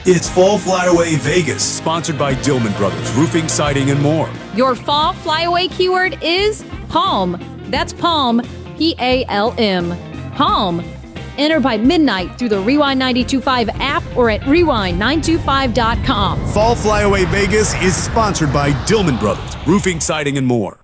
It's Fall Flyaway Vegas, sponsored by Dillman Brothers Roofing, Siding, and more. Your fall flyaway keyword is Palm. That's Palm, P-A-L-M. Palm. Enter by midnight through the Rewind 92.5 app or at rewind925.com. Fall Flyaway Vegas is sponsored by Dillman Brothers Roofing, Siding, and more.